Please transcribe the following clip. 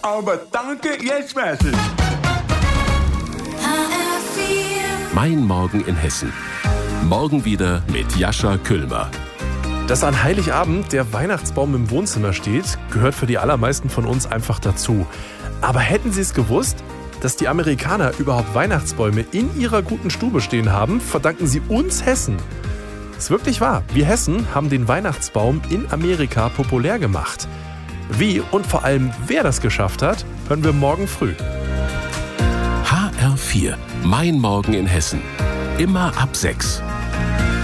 Aber danke, jetzt weiß ich. Mein Morgen in Hessen. Morgen wieder mit Jascha Küllmer. Dass an Heiligabend der Weihnachtsbaum im Wohnzimmer steht, gehört für die allermeisten von uns einfach dazu. Aber hätten Sie es gewusst, dass die Amerikaner überhaupt Weihnachtsbäume in ihrer guten Stube stehen haben, verdanken sie uns Hessen. Ist wirklich wahr. Wir Hessen haben den Weihnachtsbaum in Amerika populär gemacht. Wie und vor allem wer das geschafft hat, hören wir morgen früh. HR4, Mein Morgen in Hessen. Immer ab 6.